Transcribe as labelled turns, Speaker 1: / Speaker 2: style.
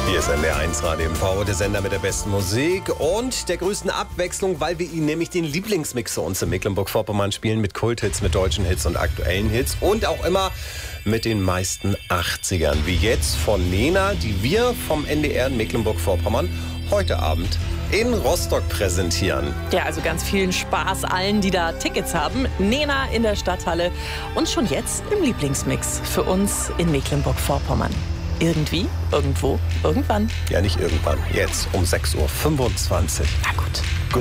Speaker 1: Hier ist NDR1 Radio MV, der Sender mit der besten Musik und der größten Abwechslung, weil wir Ihnen nämlich den Lieblingsmix für uns in Mecklenburg-Vorpommern spielen mit Kulthits, mit deutschen Hits und aktuellen Hits und auch immer mit den meisten 80ern. Wie jetzt von Nena, die wir vom NDR in Mecklenburg-Vorpommern heute Abend in Rostock präsentieren.
Speaker 2: Ja, also ganz vielen Spaß allen, die da Tickets haben. Nena in der Stadthalle und schon jetzt im Lieblingsmix für uns in Mecklenburg-Vorpommern. Irgendwie, irgendwo, irgendwann.
Speaker 1: Ja, nicht irgendwann. Jetzt um 6:25 Uhr.
Speaker 2: Na gut.